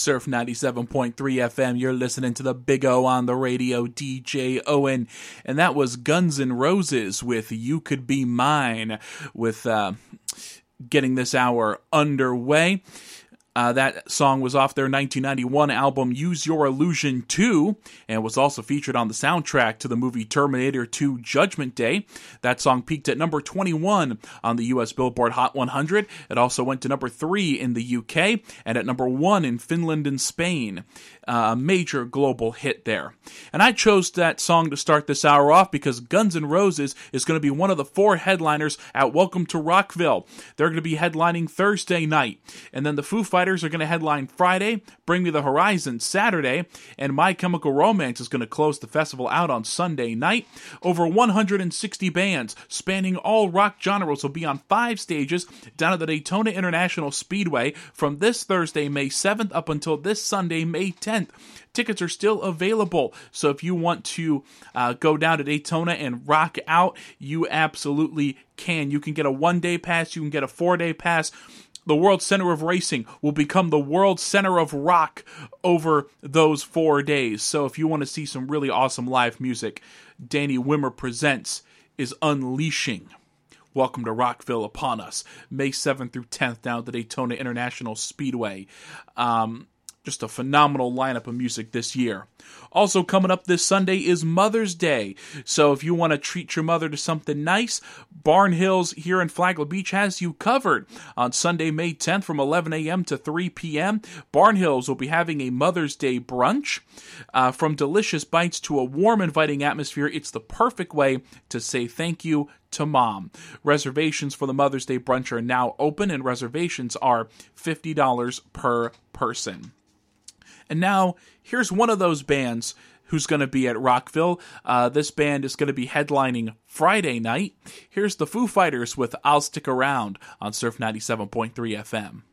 Surf 97.3 FM. You're listening to the Big O on the radio, DJ Owen. And that was Guns N' Roses with You Could Be Mine, with getting this hour underway. That song was off their 1991 album Use Your Illusion 2 and was also featured on the soundtrack to the movie Terminator 2 Judgment Day. That song peaked at number 21 on the US Billboard Hot 100. It also went to number 3 in the UK and at number 1 in Finland and Spain. A major global hit there. And I chose that song to start this hour off because Guns N' Roses is going to be one of the 4 headliners at Welcome to Rockville. They're going to be headlining Thursday night. And then the Foo Fighters are going to headline Friday, Bring Me the Horizon Saturday, and My Chemical Romance is going to close the festival out on Sunday night. Over 160 bands spanning all rock genres will be on 5 stages down at the Daytona International Speedway from this Thursday, May 7th, up until this Sunday, May 10th. Tickets are still available, so if you want to go down to Daytona and rock out, you absolutely can. You can get a 1-day pass, you can get a 4-day pass. The World Center of Racing will become the World Center of Rock over those 4 days. So if you want to see some really awesome live music, Danny Wimmer Presents is unleashing Welcome to Rockville upon us, May 7th through 10th down at the Daytona International Speedway. Just a phenomenal lineup of music this year. Also coming up this Sunday is Mother's Day. So if you want to treat your mother to something nice, Barn Hills here in Flagler Beach has you covered. On Sunday, May 10th from 11 a.m. to 3 p.m., Barn Hills will be having a Mother's Day brunch. From delicious bites to a warm, inviting atmosphere, it's the perfect way to say thank you to Mom. Reservations for the Mother's Day brunch are now open, and reservations are $50 per person. And now, here's one of those bands who's going to be at Rockville. This band is going to be headlining Friday night. Here's the Foo Fighters with I'll Stick Around on Surf 97.3 FM.